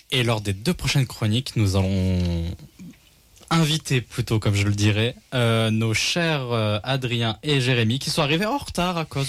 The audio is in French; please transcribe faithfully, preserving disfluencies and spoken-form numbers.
Et lors des deux prochaines chroniques, nous allons inviter plutôt, comme je le dirais, euh, nos chers euh, Adrien et Jérémy qui sont arrivés en retard à cause